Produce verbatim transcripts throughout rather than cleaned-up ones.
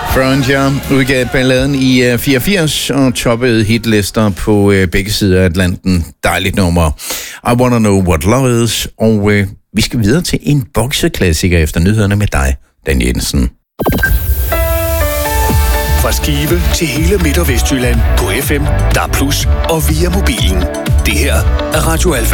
Frontier udgav balladen i fireogfirs og toppede hitlister på begge sider af Atlanten. Dejligt nummer. I Wanna Know What Love Is. Og øh, vi skal videre til en bokseklassiker efter nyhederne med dig, Dan Jensen. Fra Skive til hele Midt- og Vestjylland på F M, D A B plus, og via mobilen. Det her er Radio Alfa.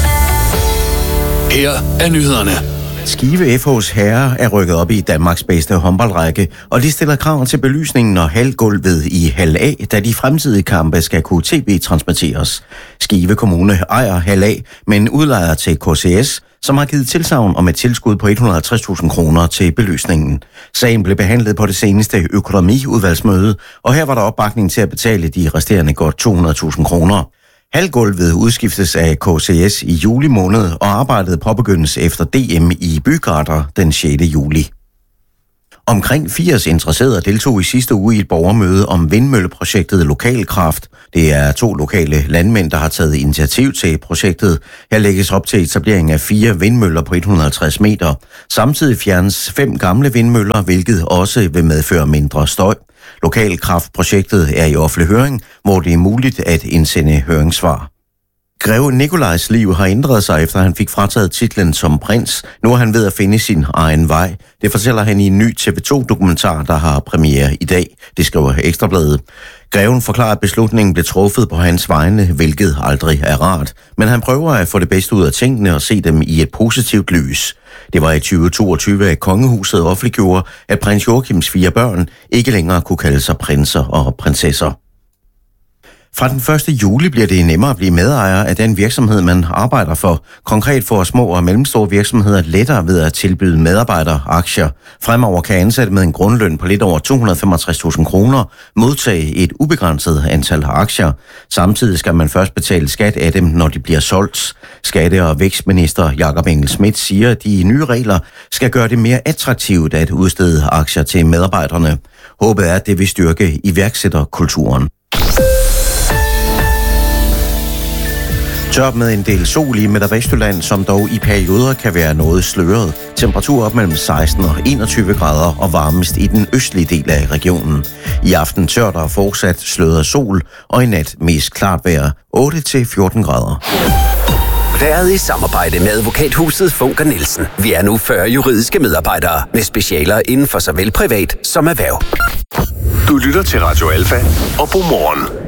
Her er nyhederne. Skive F H's herrer er rykket op i Danmarks bedste håndboldrække, og de stiller krav til belysningen og halvgulvet i Hal A, da de fremtidige kampe skal kunne tv-transmitteres. Skive Kommune ejer Hal A, men udlejer til K C S, som har givet tilsagn om et tilskud på et hundrede og halvtreds tusind kroner til belysningen. Sagen blev behandlet på det seneste økonomiudvalgsmøde, og her var der opbakning til at betale de resterende godt to hundrede tusind kroner. Halvgulvet udskiftes af K C S i juli måned, og arbejdet påbegyndes efter D M i Bygarter den sjette juli. Omkring firs interesserede deltog i sidste uge i et borgermøde om vindmølleprojektet Lokalkraft. Det er to lokale landmænd, der har taget initiativ til projektet. Her lægges op til etablering af fire vindmøller på et hundrede og halvtreds meter. Samtidig fjernes fem gamle vindmøller, hvilket også vil medføre mindre støj. Lokalkraftprojektet er i offentlig høring, hvor det er muligt at indsende høringssvar. Greve Nikolajs liv har ændret sig, efter han fik frataget titlen som prins. Nu er han ved at finde sin egen vej. Det fortæller han i en ny T V to-dokumentar, der har premiere i dag. Det skriver Ekstrabladet. Greven forklarer, at beslutningen blev truffet på hans vegne, hvilket aldrig er rart. Men han prøver at få det bedste ud af tingene og se dem i et positivt lys. Det var i tyve toogtyve, at kongehuset offentliggjorde, at prins Joachims fire børn ikke længere kunne kalde sig prinser og prinsesser. Fra den første juli bliver det nemmere at blive medejer af den virksomhed, man arbejder for. Konkret får små og mellemstore virksomheder lettere ved at tilbyde medarbejderaktier. Fremover kan ansatte med en grundløn på lidt over to hundrede og femogtres tusind kroner modtage et ubegrænset antal aktier. Samtidig skal man først betale skat af dem, når de bliver solgt. Skatte- og vækstminister Jakob Engel-Schmidt siger, at de nye regler skal gøre det mere attraktivt at udstede aktier til medarbejderne. Håbet er, at det vil styrke iværksætterkulturen. Tørt med en del sol i Midt- og Vestjylland, som dog i perioder kan være noget sløret. Temperatur op mellem seksten og enogtyve grader og varmest i den østlige del af regionen. I aften tørt og fortsat sløret sol, og i nat mest klart vejr otte til fjorten grader. Været i samarbejde med advokathuset Funk og Nielsen. Vi er nu fyrre juridiske medarbejdere med specialer inden for såvel privat som erhverv. Du lytter til Radio Alfa og Godmorgen.